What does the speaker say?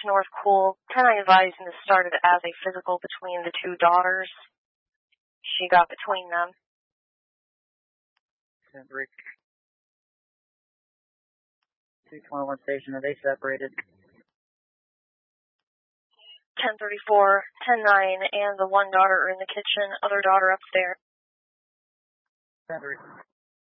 North Cool. 10-9 advising this started as a physical between the two daughters. She got between them. 10-3. 221 station, are they separated? 10-34, 10-9, and the one daughter are in the kitchen, other daughter upstairs. 10-3.